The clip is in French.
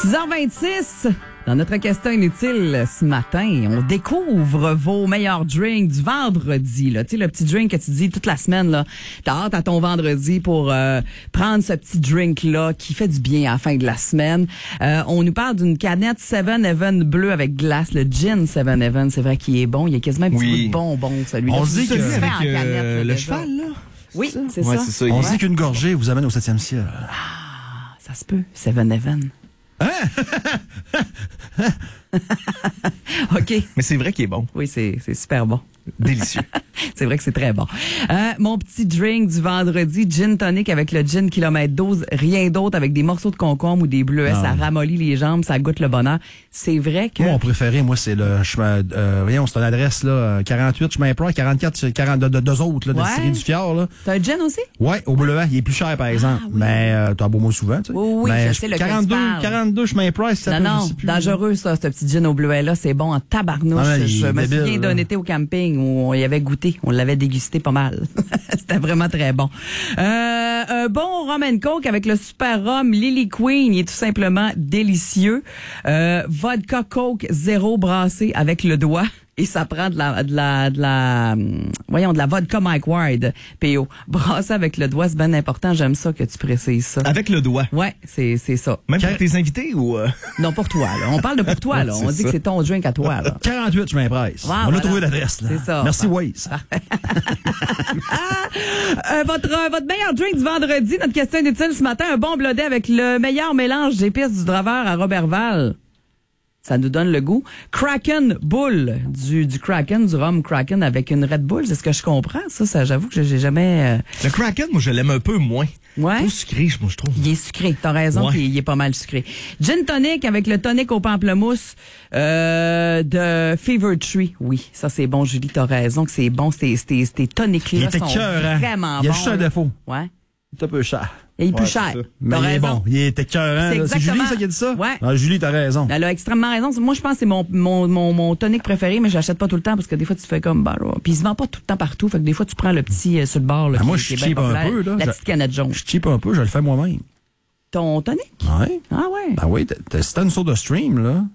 6h26, dans notre question inutile ce matin, on découvre vos meilleurs drinks du vendredi. Là. Tu sais, le petit drink que tu dis toute la semaine, là, t'as hâte à ton vendredi pour prendre ce petit drink-là qui fait du bien à la fin de la semaine. On nous parle d'une canette 7-Eleven bleue avec glace, le gin 7-Eleven. C'est vrai qu'il est bon, il y a quasiment un petit goût de bonbon, celui-là. On se dit que avec en canette, le cheval, là? Oui, c'est ouais, ça. c'est ça. On se dit qu'une gorgée vous amène au 7e ciel. Ça se peut, 7-Eleven. OK. Mais c'est vrai qu'il est bon. Oui, c'est super bon. Délicieux. C'est vrai que c'est très bon. Mon petit drink du vendredi, gin tonic avec le gin kilomètre 12, rien d'autre avec des morceaux de concombre ou des bleuets, ça ramollit les jambes, ça goûte le bonheur. C'est vrai que... Mon préféré, moi, c'est le chemin, voyons, c'est une adresse, là, 48 chemin Price, 44, 40, deux autres, là, de Thierry du Fjord, là. T'as un gin aussi? Ouais, au bleuet, il est plus cher, par exemple. Oui. Mais, t'as beau moi souvent, tu sais. Oui, mais je sais lequel 42 chemin Price, ça Non, dangereux, ça, ce petit gin au bleuet-là, c'est bon en tabarnouche. Je me souviens d'un été au camping où on y avait goûté. On l'avait dégusté pas mal. C'était vraiment très bon. Un bon rum and coke avec le super rhum Lily Queen. Il est tout simplement délicieux. Vodka coke zéro brassé avec le doigt. Et ça prend de la vodka Mike Ward, PO. Brasser avec le doigt, c'est bien important. J'aime ça que tu précises ça. Avec le doigt? Ouais, c'est ça. Même pour tes invités ou... Non, pour toi, là. On parle de pour toi, là. On dit que c'est ton drink à toi, là. 48 chemin Price. On a trouvé l'adresse, là. C'est ça. Merci, Waze. Votre meilleur drink du vendredi, notre question inutile ce matin, un bon blodé avec le meilleur mélange d'épices du draveur à Robertval. Ça nous donne le goût. Kraken Bull, du Kraken, du rhum Kraken avec une Red Bull, c'est ce que je comprends. Ça j'avoue que j'ai jamais... Le Kraken, moi, je l'aime un peu moins. Ouais. Trop sucré, moi, je trouve. Il est sucré, t'as raison, puis il est pas mal sucré. Gin tonic avec le tonic au pamplemousse de Fever Tree. Oui, ça c'est bon, Julie, t'as raison que c'est bon. Ces tonics-là sont vraiment bons. Il y a juste un défaut. Ouais. C'est un peu cher. Et il est plus cher. Mais il est bon. Il est écœurant. C'est Julie, ça, qui a dit ça? Ouais. Ah, Julie, t'as raison. Elle a extrêmement raison. Moi, je pense que c'est mon tonic préféré, mais je l'achète pas tout le temps parce que des fois, tu fais comme... Puis il se vend pas tout le temps partout. Fait que des fois, tu prends le petit sur le bord. Là, moi, je cheap un peu. Là, la petite canette jaune. Je cheap un peu, je le fais moi-même. Ton tonic? Ouais. Ah ouais? Ben oui, si t'as une soda stream, là,